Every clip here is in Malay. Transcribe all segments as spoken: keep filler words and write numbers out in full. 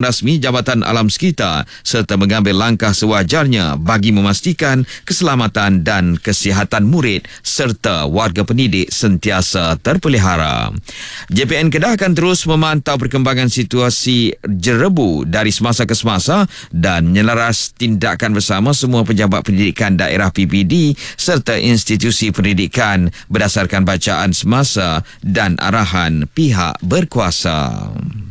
rasmi Jabatan Alam Sekitar serta mengambil langkah sewajarnya bagi memastikan keselamatan dan kesihatan murid serta warga pendidik sentiasa terpelihara. J P N Kedah akan terus memantau perkembangan situasi jerebu dari semasa ke semasa dan menyelaras tindakan bersama semua pejabat pendidikan daerah P P D serta institusi pendidikan berdasarkan bacaan semasa dan arahan pihak berkuasa.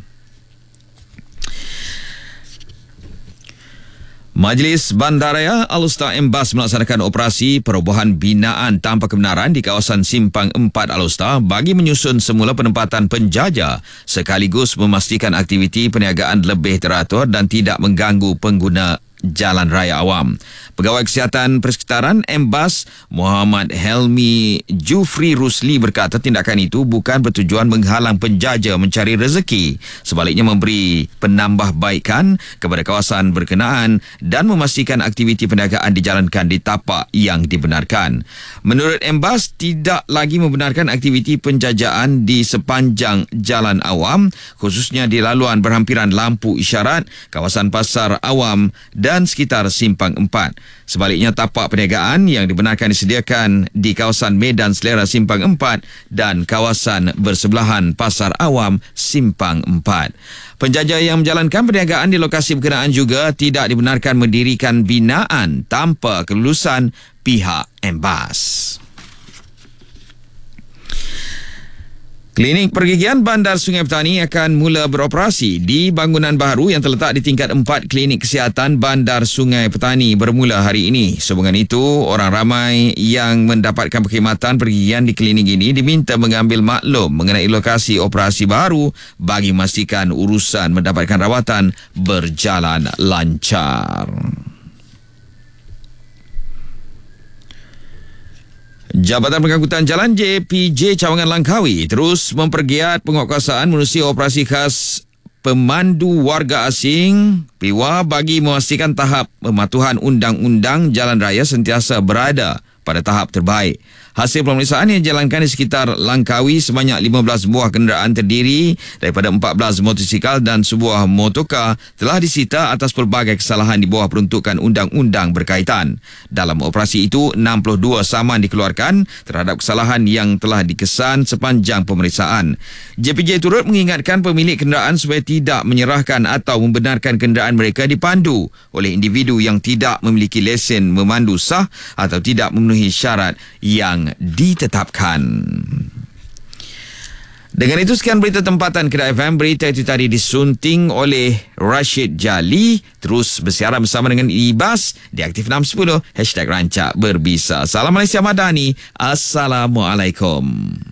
Majlis Bandaraya Al-Usta Embas melaksanakan operasi perobohan binaan tanpa kebenaran di kawasan Simpang empat Al-Usta bagi menyusun semula penempatan penjaja sekaligus memastikan aktiviti perniagaan lebih teratur dan tidak mengganggu pengguna jalan raya awam. Pegawai Kesihatan Persekitaran Embas Muhammad Helmi Jufri Rusli berkata tindakan itu bukan bertujuan menghalang penjaja mencari rezeki, sebaliknya memberi penambahbaikan kepada kawasan berkenaan dan memastikan aktiviti perniagaan dijalankan di tapak yang dibenarkan. Menurut Embas, tidak lagi membenarkan aktiviti penjajaan di sepanjang jalan awam, khususnya di laluan berhampiran lampu isyarat, kawasan pasar awam dan sekitar Simpang empat. Sebaliknya, tapak perniagaan yang dibenarkan disediakan di kawasan Medan Selera Simpang empat dan kawasan bersebelahan Pasar Awam Simpang empat. Penjajah yang menjalankan perniagaan di lokasi berkenaan juga tidak dibenarkan mendirikan binaan tanpa kelulusan pihak Embas. Klinik pergigian Bandar Sungai Petani akan mula beroperasi di bangunan baru yang terletak di tingkat empat Klinik Kesihatan Bandar Sungai Petani bermula hari ini. Sehubungan itu, orang ramai yang mendapatkan perkhidmatan pergigian di klinik ini diminta mengambil maklum mengenai lokasi operasi baru bagi memastikan urusan mendapatkan rawatan berjalan lancar. Jabatan Pengangkutan Jalan J P J Cawangan Langkawi terus mempergiat penguatkuasaan menerusi operasi khas pemandu warga asing P I W A bagi memastikan tahap pematuhan undang-undang jalan raya sentiasa berada pada tahap terbaik. Hasil pemeriksaan yang dijalankan di sekitar Langkawi sebanyak lima belas buah kenderaan terdiri daripada empat belas motosikal dan sebuah motorkar telah disita atas pelbagai kesalahan di bawah peruntukan undang-undang berkaitan. Dalam operasi itu, enam puluh dua saman dikeluarkan terhadap kesalahan yang telah dikesan sepanjang pemeriksaan. J P J turut mengingatkan pemilik kenderaan supaya tidak menyerahkan atau membenarkan kenderaan mereka dipandu oleh individu yang tidak memiliki lesen memandu sah atau tidak memenuhi syarat yang ditetapkan. Dengan itu, sekian berita tempatan Kedah F M. Berita itu tadi disunting oleh Rashid Jali. Terus bersiaran bersama dengan Ibas di Aktif enam sepuluh. Hashtag Rancak Berbisa. Salam Malaysia Madani. Assalamualaikum.